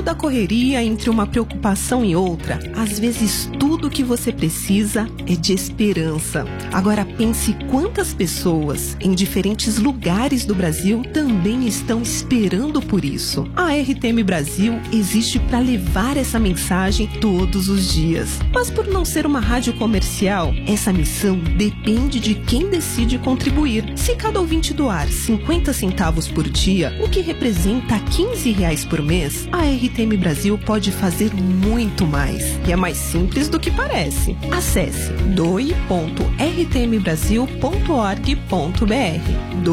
meio da correria, entre uma preocupação e outra, às vezes tudo que você precisa é de esperança. Agora pense quantas pessoas em diferentes lugares do Brasil também estão esperando por isso. A RTM Brasil existe para levar essa mensagem todos os dias. Mas por não ser uma rádio comercial, essa missão depende de quem decide contribuir. Se cada ouvinte doar 50 centavos por dia, o que representa R$15 por mês, a RTM Brasil pode fazer muito mais. E é mais simples do que parece. Acesse doe.rtmbrasil.org.br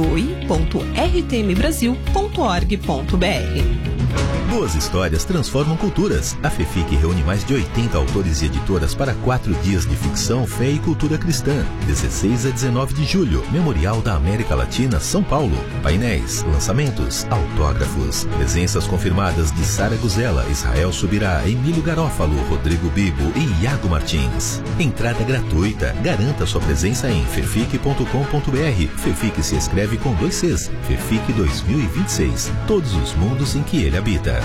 doe.rtmbrasil.org.br. Boas histórias transformam culturas. A FEFIC reúne mais de 80 autores e editoras para 4 dias de ficção, fé e cultura cristã. 16 a 19 de julho, Memorial da América Latina, São Paulo. Painéis, lançamentos, autógrafos. Presenças confirmadas de Sara Guzella, Israel Subirá, Emílio Garófalo, Rodrigo Bibo e Iago Martins. Entrada gratuita. Garanta sua presença em fefic.com.br. FEFIC se escreve com 2 Cs. FEFIC 2026. Todos os mundos em que ele habita.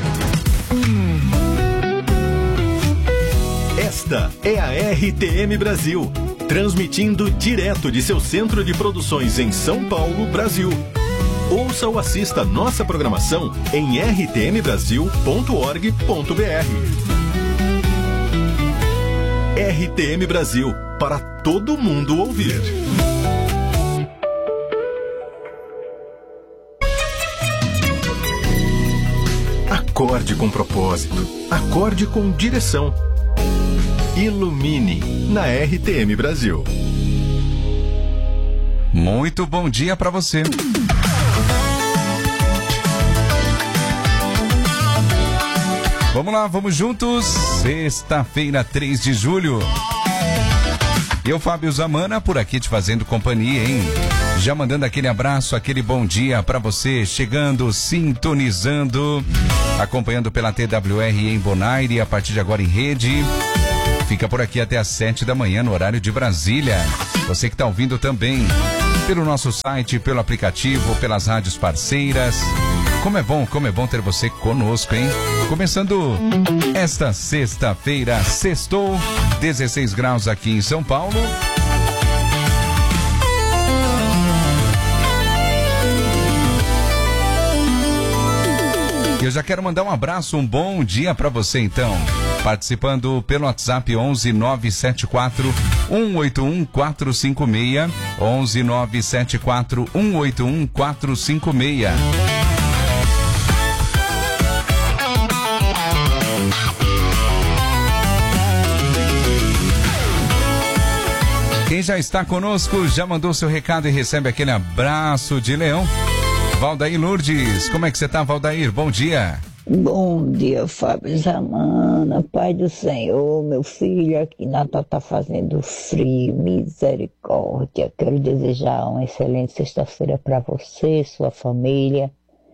Esta é a RTM Brasil, transmitindo direto de seu centro de produções em São Paulo, Brasil. Ouça ou assista nossa programação em rtmbrasil.org.br. RTM Brasil, para todo mundo ouvir. Acorde com propósito. Acorde com direção. Ilumine na RTM Brasil. Muito bom dia para você. Vamos lá, vamos juntos. Sexta-feira, 3 de julho. Eu, Fábio Zamana, por aqui te fazendo companhia, hein? Já mandando aquele abraço, aquele bom dia pra você, chegando, sintonizando, acompanhando pela TWR em Bonaire, a partir de agora em rede. Fica por aqui até às 7 da manhã, no horário de Brasília. Você que tá ouvindo também pelo nosso site, pelo aplicativo, pelas rádios parceiras. Como é bom ter você conosco, hein? Começando esta sexta-feira, sextou, 16 graus aqui em São Paulo. Eu já quero mandar um abraço, um bom dia para você então. Participando pelo WhatsApp 11 974 181 456, 11 974 181 456. Quem já está conosco, já mandou seu recado e recebe aquele abraço de leão. Valdair Lourdes, como é que você está, Valdair? Bom dia. Bom dia, Fábio Zamana, Pai do Senhor, meu filho, aqui Natal está fazendo frio, misericórdia. Quero desejar uma excelente sexta-feira para você, sua família,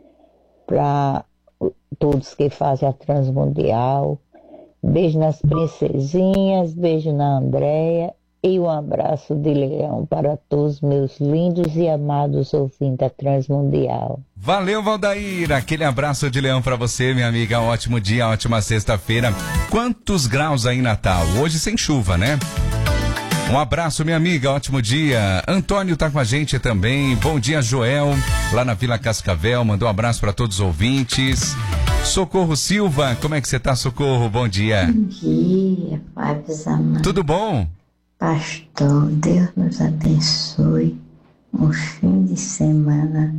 para todos que fazem a Transmundial. Beijo nas princesinhas, beijo na Andréia. E um abraço de leão para todos meus lindos e amados ouvintes da Transmundial. Valeu, Valdair. Aquele abraço de leão para você, minha amiga. Um ótimo dia, ótima sexta-feira. Quantos graus aí em Natal? Hoje sem chuva, né? Um abraço, minha amiga. Ótimo dia. Antônio tá com a gente também. Bom dia, Joel. Lá na Vila Cascavel. Mandou um abraço para todos os ouvintes. Socorro Silva. Como é que você tá, Socorro? Bom dia. Bom dia, Fábio Zamana. Tudo bom? Pastor, Deus nos abençoe, um fim de semana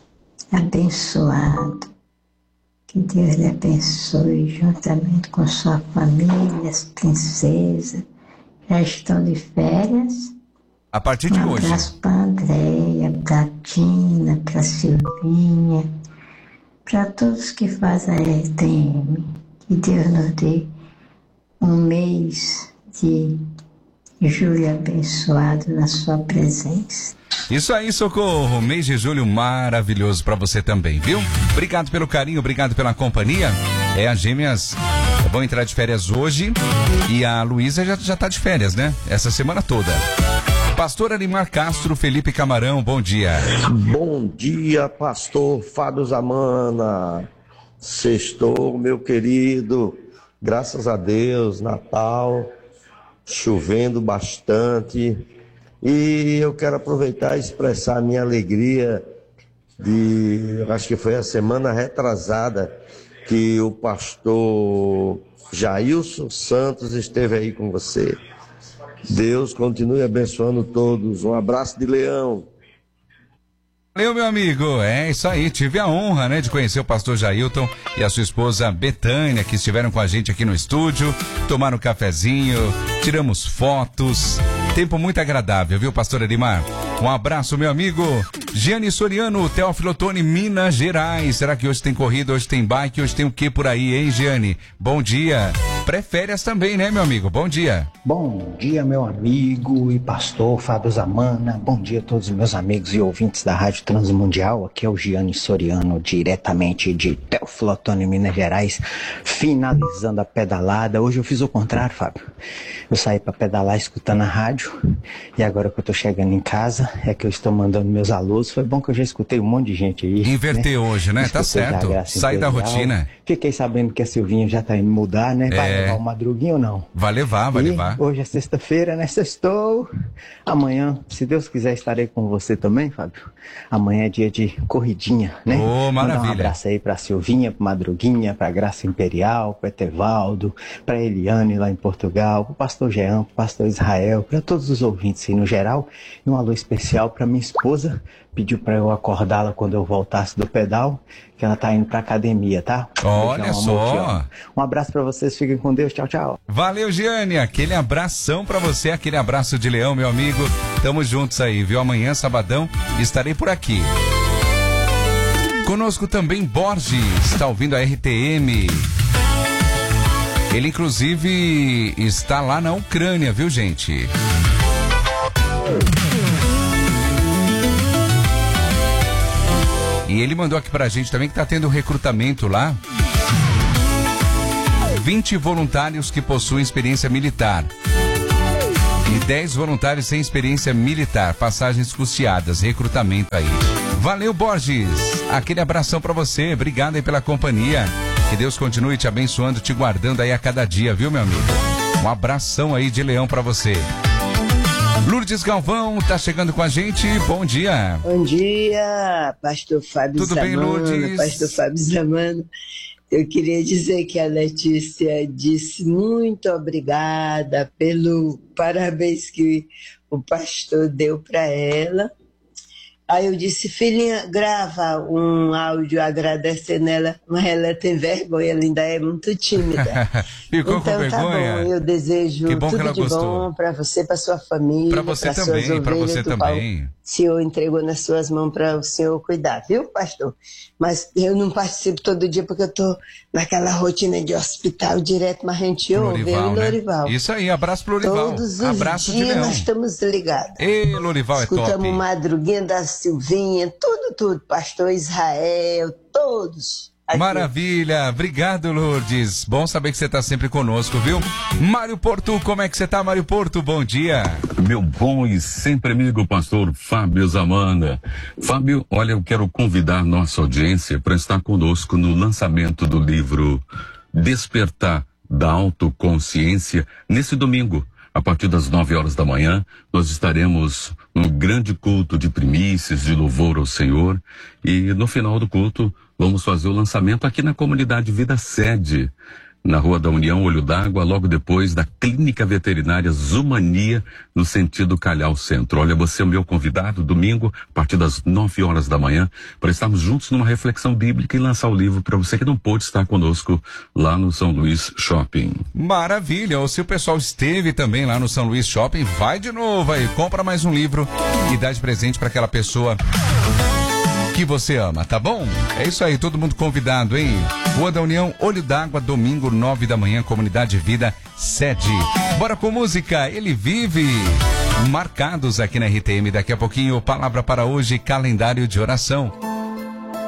abençoado, que Deus lhe abençoe juntamente com sua família, as princesas, já estão de férias. A partir de hoje. Um abraço para a Andréia, para a Tina, para a Silvinha, para todos que fazem a RTM, que Deus nos dê um mês de julho abençoado na sua presença. Isso aí, Socorro. Mês de julho maravilhoso pra você também, viu? Obrigado pelo carinho, obrigado pela companhia. As gêmeas vão entrar de férias hoje e a Luísa já tá de férias, né? Essa semana toda. Pastor Alimar Castro, Felipe Camarão, bom dia. Bom dia, pastor Fábio Zamana. Sextou, meu querido. Graças a Deus, Natal, chovendo bastante. E eu quero aproveitar e expressar a minha alegria acho que foi a semana retrasada, que o pastor Jailson Santos esteve aí com você. Deus continue abençoando todos. Um abraço de Leão. Valeu, meu amigo. É isso aí. Tive a honra, né, de conhecer o pastor Jailton e a sua esposa Betânia, que estiveram com a gente aqui no estúdio, tomaram um cafezinho, tiramos fotos. Tempo muito agradável, viu, pastor Edmar? Um abraço, meu amigo. Giane Soriano, Teófilo Otoni, Minas Gerais. Será que hoje tem corrida, hoje tem bike, hoje tem o que por aí, hein, Giane? Bom dia. Pré-férias também, né, meu amigo? Bom dia. Bom dia, meu amigo e pastor Fábio Zamana. Bom dia a todos os meus amigos e ouvintes da Rádio Transmundial. Aqui é o Giane Soriano, diretamente de Teófilo Otoni, Minas Gerais, finalizando a pedalada. Hoje eu fiz o contrário, Fábio. Eu saí para pedalar escutando a rádio e agora que eu tô chegando em casa é que eu estou mandando meus alôs. Foi bom que eu já escutei um monte de gente aí. Inverter, né? Hoje, né? Tá certo. Sai da rotina. Fiquei sabendo que a Silvinha já tá indo mudar, né? Vai levar o Madruguinho ou não? Vai levar. Hoje é sexta-feira, né? Sextou. Amanhã, se Deus quiser, estarei com você também, Fábio. Amanhã é dia de corridinha, né? Ô, maravilha. Mandar um abraço aí pra Silvinha, pro Madruguinha, pra Graça Imperial, pro Etevaldo, pra Eliane lá em Portugal, pro pastor Jean, pro pastor Israel, pra todos os ouvintes aí no geral. E um alô especial pra minha esposa. Pediu pra eu acordá-la quando eu voltasse do pedal, que ela tá indo pra academia, tá? Olha só. Um abraço pra vocês, fiquem com Deus, tchau, tchau. Valeu, Giane, aquele abração pra você, aquele abraço de leão, meu amigo. Tamo juntos aí, viu? Amanhã, sabadão, estarei por aqui. Conosco também Borges, está ouvindo a RTM. Ele, inclusive, está lá na Ucrânia, viu, gente? E ele mandou aqui pra gente também que tá tendo recrutamento lá. 20 voluntários que possuem experiência militar. E 10 voluntários sem experiência militar. Passagens custeadas, recrutamento aí. Valeu, Borges. Aquele abração pra você. Obrigado aí pela companhia. Que Deus continue te abençoando, te guardando aí a cada dia, viu, meu amigo? Um abração aí de leão pra você. Lourdes Galvão tá chegando com a gente. Bom dia. Bom dia, pastor Fábio Zamana. Tudo bem, Lourdes? Pastor Fábio Zamana. Eu queria dizer que a Letícia disse muito obrigada pelo parabéns que o pastor deu para ela. Aí eu disse, filhinha, grava um áudio agradecendo ela, mas ela tem vergonha, ela ainda é muito tímida. Ficou então, com vergonha? Tá bom, eu desejo tudo de gostou. bom para você, para sua família, para você também, para você também. O Senhor entregou nas suas mãos para o Senhor cuidar, viu, pastor? Mas eu não participo todo dia porque eu tô naquela rotina de hospital direto, mas a gente ouve, eu e Lorival. Né? Isso aí, abraço pro Lorival. Todos os abraço dias de leão. nós estamos ligados. Ei, Lorival é top. Escutamos Madruguinha da Silvinha, tudo, pastor Israel, todos. Aqui. Maravilha, obrigado, Lourdes. Bom saber que você está sempre conosco, viu? Mário Porto, como é que você está, Mário Porto? Bom dia. Meu bom e sempre amigo pastor Fábio Zamana. Fábio, olha, eu quero convidar nossa audiência para estar conosco no lançamento do livro Despertar da Autoconsciência nesse domingo. A partir das 9 horas da manhã, nós estaremos no grande culto de primícias, de louvor ao Senhor. E no final do culto, vamos fazer o lançamento aqui na comunidade Vida Sede, na Rua da União, Olho d'Água, logo depois da Clínica Veterinária Zumania, no sentido Calhau Centro. Olha, você é o meu convidado, domingo, a partir das 9 horas da manhã, para estarmos juntos numa reflexão bíblica e lançar o livro para você que não pôde estar conosco lá no São Luís Shopping. Maravilha! Ou se o pessoal esteve também lá no São Luís Shopping, vai de novo aí, compra mais um livro e dá de presente para aquela pessoa que você ama, tá bom? É isso aí, todo mundo convidado, hein? Rua da União, Olho d'Água, domingo, 9 da manhã, Comunidade Vida Sede. Bora com música, Ele Vive. Marcados aqui na RTM, daqui a pouquinho, palavra para hoje, calendário de oração.